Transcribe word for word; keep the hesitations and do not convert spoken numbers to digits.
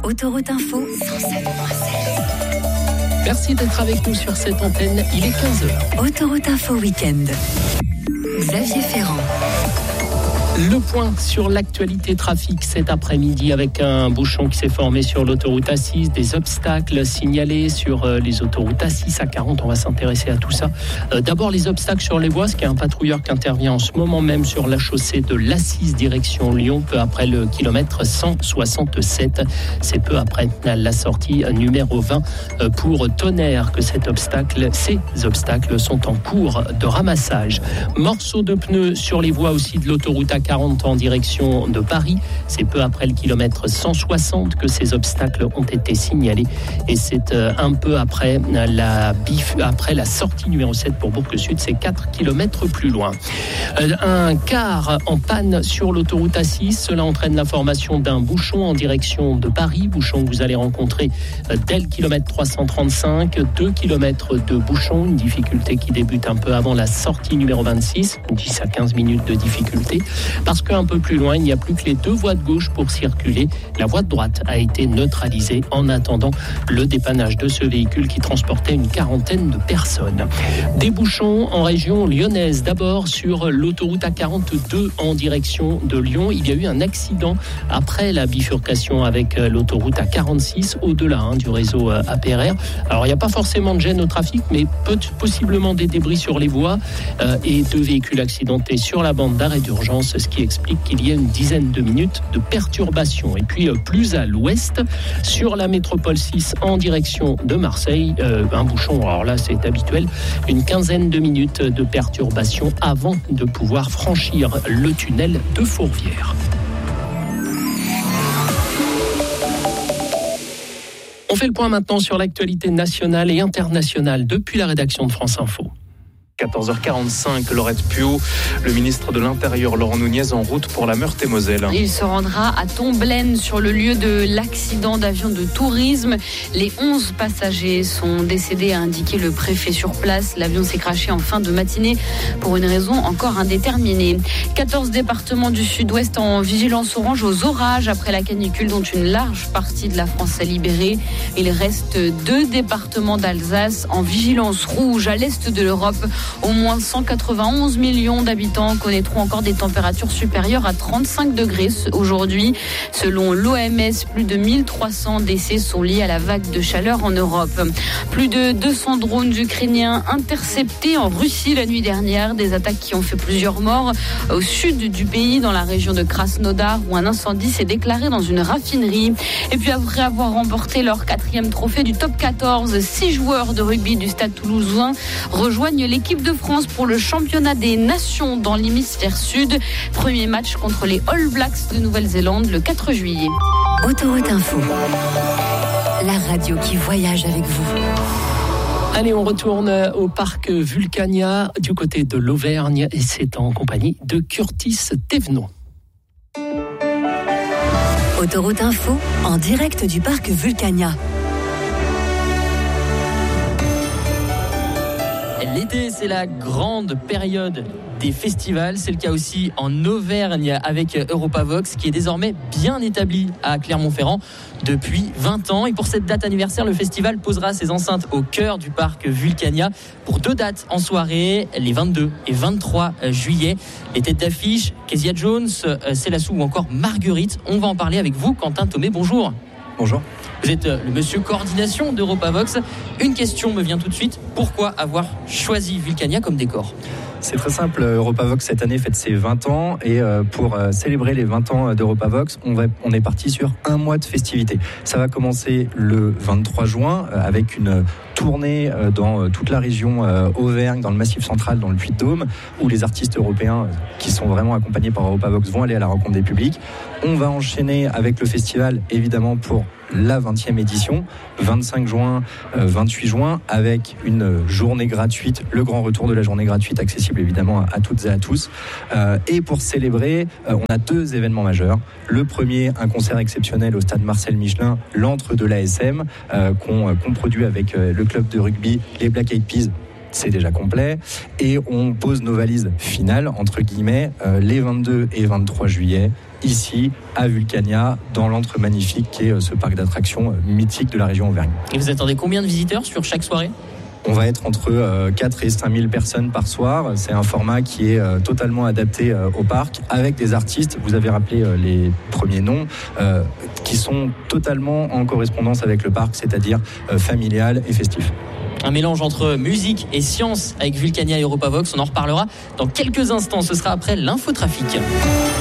Autoroute Info cent sept virgule seize. Merci d'être avec nous sur cette antenne, il est quinze heures. Autoroute Info Week-end. Xavier Ferrand. Le point sur l'actualité trafic cet après-midi avec un bouchon qui s'est formé sur l'autoroute A six, des obstacles signalés sur les autoroutes A six, A quarante, on va s'intéresser à tout ça. Euh, d'abord les obstacles sur les voies, parce qu'il y a un patrouilleur qui intervient en ce moment même sur la chaussée de l'A six direction Lyon, peu après le kilomètre cent soixante-sept. C'est peu après la sortie numéro vingt pour Tonnerre que cet obstacle, ces obstacles sont en cours de ramassage. Morceaux de pneus sur les voies aussi de l'autoroute A quarante en direction de Paris. C'est peu après le kilomètre cent soixante que ces obstacles ont été signalés et c'est un peu après la, bif, après la sortie numéro sept pour Bourg-Sud, c'est quatre kilomètres plus loin. Un car en panne sur l'autoroute A six, cela entraîne la formation d'un bouchon en direction de Paris, bouchon que vous allez rencontrer dès le kilomètre trois cent trente-cinq, deux kilomètres de bouchon, une difficulté qui débute un peu avant la sortie numéro vingt-six, dix à quinze minutes de difficulté. Parce qu'un peu plus loin, il n'y a plus que les deux voies de gauche pour circuler. La voie de droite a été neutralisée en attendant le dépannage de ce véhicule qui transportait une quarantaine de personnes. Des bouchons en région lyonnaise. D'abord sur l'autoroute A quarante-deux en direction de Lyon. Il y a eu un accident après la bifurcation avec l'autoroute A quarante-six au-delà hein, du réseau A P R R. Alors il n'y a pas forcément de gêne au trafic, mais peut, possiblement des débris sur les voies euh, et deux véhicules accidentés sur la bande d'arrêt d'urgence, ce qui explique qu'il y a une dizaine de minutes de perturbation. Et puis plus à l'ouest, sur la métropole six en direction de Marseille, euh, un bouchon, alors là c'est habituel, une quinzaine de minutes de perturbation avant de pouvoir franchir le tunnel de Fourvière. On fait le point maintenant sur l'actualité nationale et internationale depuis la rédaction de France Info. quatorze heures quarante-cinq, Laurette Puot, le ministre de l'Intérieur Laurent Nunez en route pour la Meurthe-et-Moselle. Il se rendra à Tomblaine sur le lieu de l'accident d'avion de tourisme. Les onze passagers sont décédés, a indiqué le préfet sur place. L'avion s'est crashé en fin de matinée pour une raison encore indéterminée. quatorze départements du sud-ouest en vigilance orange aux orages après la canicule dont une large partie de la France est libérée. Il reste deux départements d'Alsace en vigilance rouge à l'est de l'Europe. Au moins cent quatre-vingt-onze millions d'habitants connaîtront encore des températures supérieures à trente-cinq degrés aujourd'hui. Selon l'O M S, plus de mille trois cents décès sont liés à la vague de chaleur en Europe. Plus de deux cents drones ukrainiens interceptés en Russie la nuit dernière. Des attaques qui ont fait plusieurs morts au sud du pays, dans la région de Krasnodar, où un incendie s'est déclaré dans une raffinerie. Et puis après avoir remporté leur quatrième trophée du top quatorze, six joueurs de rugby du Stade Toulousain rejoignent l'équipe de France pour le championnat des nations dans l'hémisphère sud. Premier match contre les All Blacks de Nouvelle-Zélande le quatre juillet. Autoroute Info, la radio qui voyage avec vous. Allez, on retourne au parc Vulcania du côté de l'Auvergne et c'est en compagnie de Curtis Thévenot. Autoroute Info, en direct du parc Vulcania. L'été, c'est la grande période des festivals. C'est le cas aussi en Auvergne avec Europavox qui est désormais bien établi à Clermont-Ferrand depuis vingt ans. Et pour cette date anniversaire, le festival posera ses enceintes au cœur du parc Vulcania pour deux dates en soirée, les vingt-deux et vingt-trois juillet. Les têtes d'affiche, Kezia Jones, Célassou ou encore Marguerite. On va en parler avec vous, Quentin Thomé. Bonjour. Bonjour. Vous êtes le monsieur coordination d'Europavox. Une question me vient tout de suite. Pourquoi avoir choisi Vulcania comme décor ? C'est très simple, Europavox cette année fête ses vingt ans et pour célébrer les vingt ans d'Europavox, on, va, on est parti sur un mois de festivités. Ça va commencer le vingt-trois juin avec une tournée dans toute la région Auvergne, dans le Massif central, dans le Puy-de-Dôme, où les artistes européens qui sont vraiment accompagnés par Europavox vont aller à la rencontre des publics. On va enchaîner avec le festival, évidemment, pour la vingtième édition, vingt-cinq juin, vingt-huit juin, avec une journée gratuite, le grand retour de la journée gratuite, accessible évidemment à toutes et à tous. Et pour célébrer, on a deux événements majeurs. Le premier, un concert exceptionnel au stade Marcel Michelin, l'antre de l'A S M, qu'on, qu'on produit avec le club de rugby, les Black Eyed Peas, c'est déjà complet. Et on pose nos valises finales, entre guillemets, euh, les vingt-deux et vingt-trois juillet, ici à Vulcania, dans l'antre magnifique qui est ce parc d'attractions mythique de la région Auvergne. Et vous attendez combien de visiteurs sur chaque soirée ? On va être entre euh, quatre et cinq mille personnes par soir. C'est un format qui est euh, totalement adapté euh, au parc, avec des artistes, vous avez rappelé euh, les premiers noms, euh, qui sont totalement en correspondance avec le parc, c'est-à-dire euh, familial et festif. Un mélange entre musique et science avec Vulcania et Europavox. On en reparlera dans quelques instants. Ce sera après l'infotrafic.